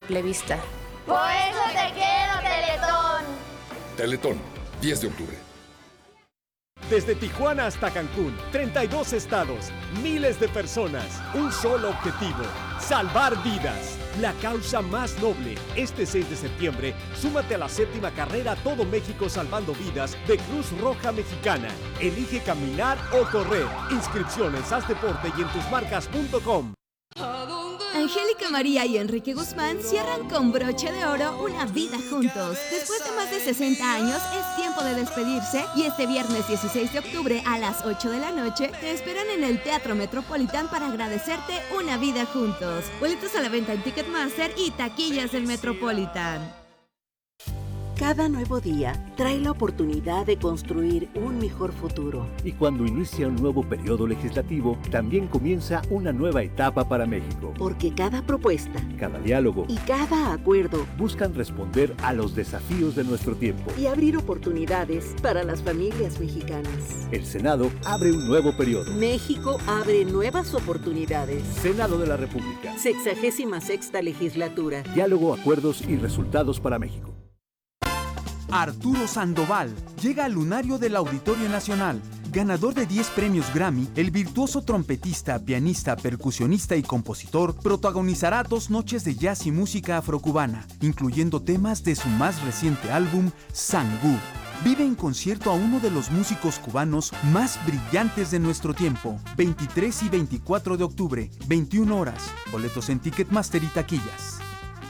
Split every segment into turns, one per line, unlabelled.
simple vista.
Por eso te quiero, Teletón.
Teletón, 10 de octubre.
Desde Tijuana hasta Cancún, 32 estados, miles de personas, un solo objetivo, salvar vidas. La causa más noble. Este 6 de septiembre, súmate a la 7ª carrera Todo México Salvando Vidas de Cruz Roja Mexicana. Elige caminar o correr. Inscripciones, haz deporte y en tusmarcas.com.
Angélica María y Enrique Guzmán cierran con broche de oro una vida juntos. Después de más de 60 años, es tiempo de despedirse y este viernes 16 de octubre a las 8 de la noche te esperan en el Teatro Metropolitan para agradecerte una vida juntos. Boletos a la venta en Ticketmaster y taquillas del Metropolitan.
Cada nuevo día trae la oportunidad de construir un mejor futuro.
Y cuando inicia un nuevo periodo legislativo, también comienza una nueva etapa para México.
Porque cada propuesta,
cada diálogo
y cada acuerdo
buscan responder a los desafíos de nuestro tiempo
y abrir oportunidades para las familias mexicanas.
El Senado abre un nuevo periodo.
México abre nuevas oportunidades.
Senado de la República.
66ª legislatura.
Diálogo, acuerdos y resultados para México.
Arturo Sandoval llega al lunario del Auditorio Nacional. Ganador de 10 premios Grammy, el virtuoso trompetista, pianista, percusionista y compositor protagonizará 2 noches de jazz y música afrocubana, incluyendo temas de su más reciente álbum, Sangú. Vive en concierto a uno de los músicos cubanos más brillantes de nuestro tiempo. 23 y 24 de octubre, 21 horas. Boletos en Ticketmaster y taquillas.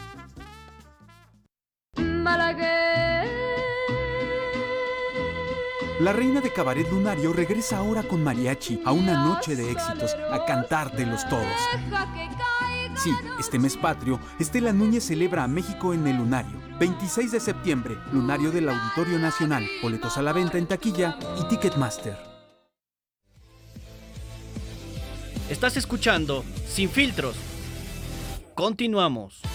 La reina de cabaret lunario regresa ahora con mariachi a una noche de éxitos, a cantártelos todos. Sí, este mes patrio, Estela Núñez celebra a México en el Lunario. 26 de septiembre, Lunario del Auditorio Nacional. Boletos a la venta en taquilla y Ticketmaster.
Estás escuchando Sin Filtros. Continuamos.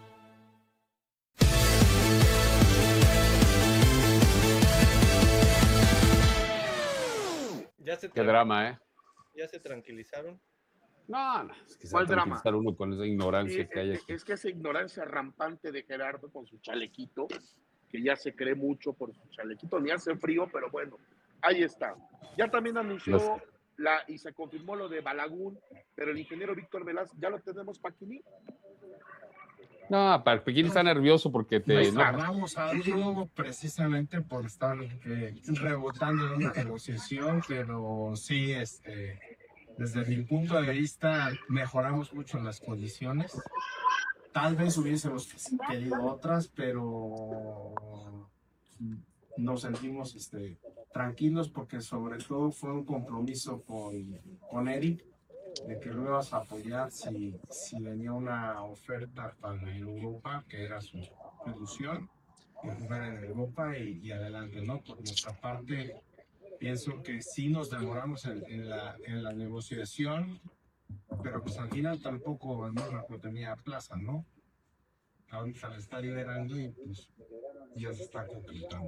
Qué drama, ¿eh?
¿Ya se tranquilizaron?
No, es que se va
¿Cuál
a tranquilizar uno con esa ignorancia que hay aquí.
Es que esa ignorancia rampante de Gerardo con su chalequito, que ya se cree mucho por su chalequito, ni hace frío, pero bueno, ahí está. Ya también anunció y se confirmó lo de Balagún, pero el ingeniero Víctor Velázquez, ¿ya lo tenemos, Paquini?
No, Paquini está nervioso porque
Vamos a algo precisamente por estar rebotando en una negociación, pero sí, desde mi punto de vista, mejoramos mucho las condiciones. Tal vez hubiésemos querido otras, pero nos sentimos tranquilos porque sobre todo fue un compromiso con Eric, de que lo ibas a apoyar si venía una oferta para Europa, que era su ilusión, jugar en Europa y adelante, ¿no? Por nuestra parte, pienso que sí nos demoramos en la negociación, pero pues al final tampoco el Mónaco tenía plaza, ¿no? Ahorita la está liberando y pues ya se está completando.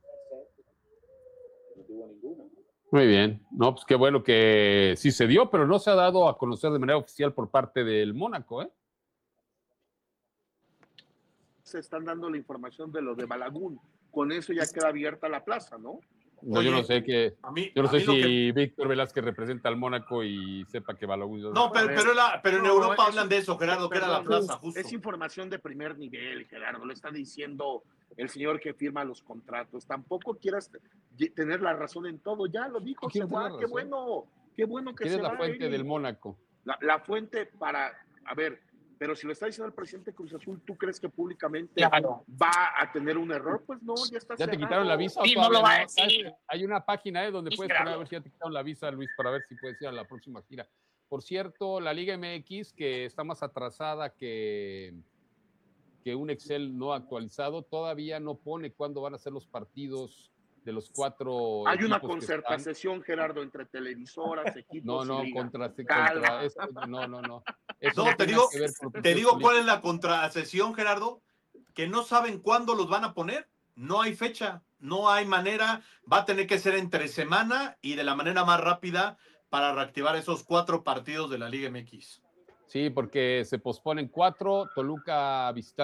Muy bien. No, pues qué bueno que sí se dio, pero no se ha dado a conocer de manera oficial por parte del Mónaco, ¿eh?
Se están dando la información de lo de Balagún. Con eso ya queda abierta la plaza, ¿no?
No,
Oye,
yo no sé yo no sé si Víctor Velázquez representa al Mónaco y sepa que Balagún...
No, pero en Europa hablan de eso, Gerardo, que era la plaza, justo.
Es información de primer nivel, Gerardo, lo está diciendo el señor que firma los contratos. Tampoco quieras tener la razón en todo, ya lo dijo, se va, qué bueno que se va.
¿Quién es la fuente del Mónaco?
La fuente pero si lo está diciendo el presidente Cruz Azul, ¿tú crees que públicamente va a tener un error? Pues no, ya está
¿Ya
cerrado.
te quitaron la visa?
Sí, no lo va a decir.
Hay una página donde puedes poner a ver si ya te quitaron la visa, Luis, para ver si puedes ir a la próxima gira. Por cierto, la Liga MX, que está más atrasada que un Excel no actualizado, todavía no pone cuándo van a ser los partidos de los 4.
Hay una concertación, Gerardo, entre televisoras, equipos.
No,
y
contra eso, no. Eso
No, te digo cuál es la contrasesión, Gerardo, que no saben cuándo los van a poner, no hay fecha, no hay manera, va a tener que ser entre semana y de la manera más rápida para reactivar esos 4 partidos de la Liga MX.
Sí, porque se posponen 4, Toluca visita